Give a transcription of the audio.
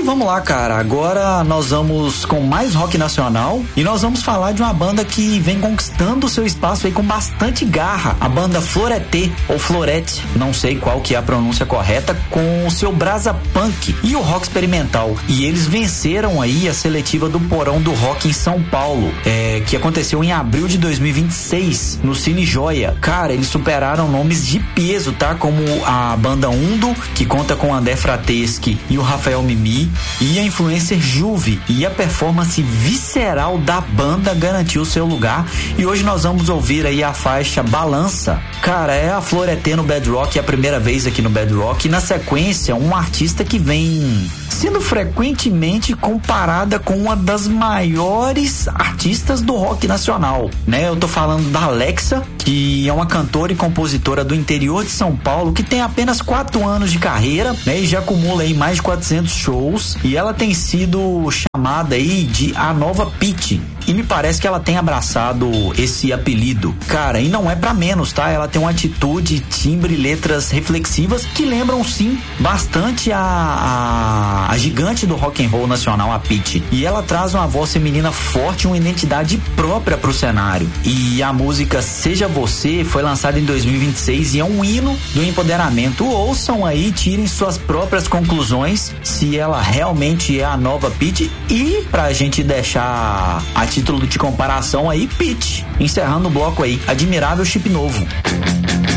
vamos lá, cara. Agora nós vamos com mais rock nacional e nós vamos falar de uma banda que vem conquistando o seu espaço aí com bastante garra. A banda Floreté, ou Florete, não sei qual que é a pronúncia correta, com o seu brasa punk e o rock experimental. E eles venceram aí a seletiva do Porão do Rock em São Paulo, que aconteceu em abril de 2026, no Cine Joia. Cara, eles superaram nomes de peso, tá? Como a banda Undo, que conta com o André Frateschi e o Rafael Mimi, e a influencer Juve, e a performance visceral da banda garantiu seu lugar. E hoje nós vamos ouvir aí a faixa Balança. Cara, é a Floreté no Bad Rock, é a primeira vez aqui no Bad Rock, e na sequência um artista que vem sendo frequentemente comparada com uma das maiores artistas do rock nacional, né? Eu tô falando da Alexa, que é uma cantora e compositora do interior de São Paulo, que tem apenas 4 anos de carreira, né? E já acumula aí mais de 400 shows, e ela tem sido chamada aí de a nova Pitty, e me parece que ela tem abraçado esse apelido. Cara, e não é pra menos, tá? Ela tem uma atitude, timbre e letras reflexivas que lembram sim bastante a gigante do rock and roll nacional, a Pitty. E ela traz uma voz feminina forte, uma identidade própria pro cenário. E a música Seja Você foi lançada em 2026 e é um hino do empoderamento. Ouçam aí, tirem suas próprias conclusões se ela realmente é a nova Pitty. E pra gente deixar a título de comparação aí, Pitty, encerrando o bloco aí, admirável chip novo.